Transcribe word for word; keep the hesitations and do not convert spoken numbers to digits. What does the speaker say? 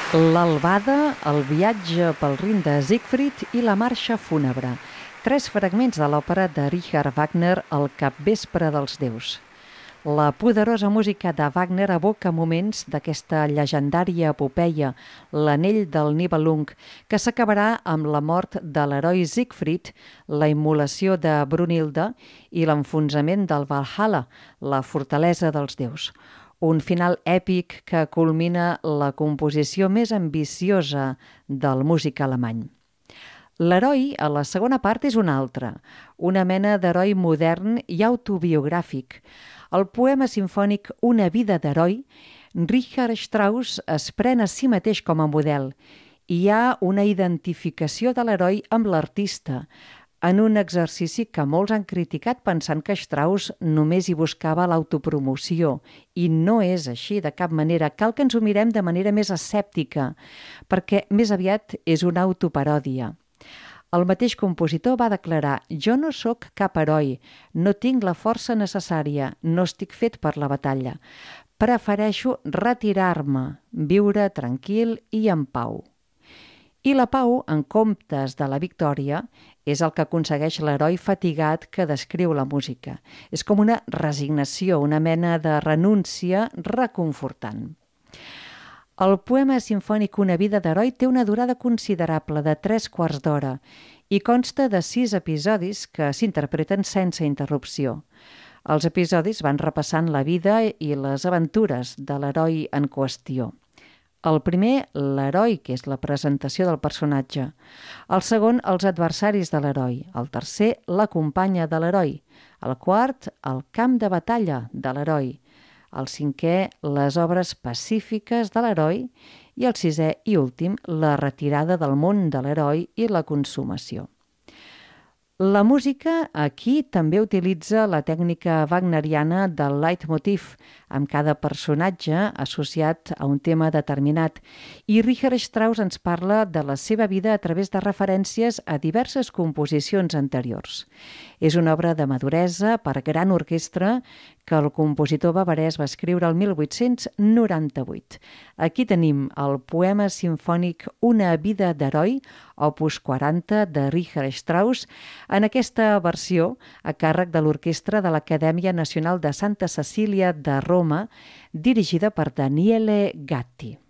L'Albada, el viatge pel Rin de Siegfried i la marxa fúnebre. Tres fragments de l'òpera de Richard Wagner, El capvespre dels déus. La poderosa música de Wagner evoca moments d'aquesta llegendària epopeia, l'anell del Nibelung, que s'acabarà amb la mort de l'heroi Siegfried, la immolació de Brunhilde i l'enfonsament del Valhalla, la fortalesa dels déus. Un final èpic que culmina la composició més ambiciosa del músic alemany. L'heroi, a la segona part, és un altre, una mena d'heroi modern i autobiogràfic. Al poema simfònic Una vida d'heroi, Richard Strauss es pren a si mateix com a model. Hi ha una identificació de l'heroi amb l'artista, en un exercici que molts han criticat pensant que Strauss només hi buscava l'autopromoció, i no és així de cap manera. Cal que ens ho mirem de manera més escèptica, perquè més aviat és una autoparòdia. El mateix compositor va declarar: «Jo no sóc cap heroi, no tinc la força necessària, no estic fet per la batalla. Prefereixo retirar-me, viure tranquil i en pau». I la pau, en comptes de la victòria, és el que aconsegueix l'heroi fatigat que descriu la música. És com una resignació, una mena de renúncia reconfortant. El poema simfònic Una vida d'heroi té una durada considerable de tres quarts d'hora i consta de sis episodis que s'interpreten sense interrupció. Els episodis van repassant la vida i les aventures de l'heroi en qüestió. El primer, l'heroi, que és la presentació del personatge. El segon, els adversaris de l'heroi. El tercer, la companya de l'heroi. El quart, el camp de batalla de l'heroi. El cinquè, les obres pacífiques de l'heroi. I el sisè i últim, la retirada del món de l'heroi i la consumació. La música aquí també utilitza la tècnica wagneriana del leitmotiv, amb cada personatge associat a un tema determinat, i Richard Strauss ens parla de la seva vida a través de referències a diverses composicions anteriors. És una obra de maduresa per gran orquestra que el compositor bavarès va escriure el mil vuit-cents noranta-vuit. Aquí tenim el poema simfònic Una vida d'heroi, opus quaranta de Richard Strauss, en aquesta versió a càrrec de l'Orquestra de l'Acadèmia Nacional de Santa Cecília de Roma, dirigida per Daniele Gatti.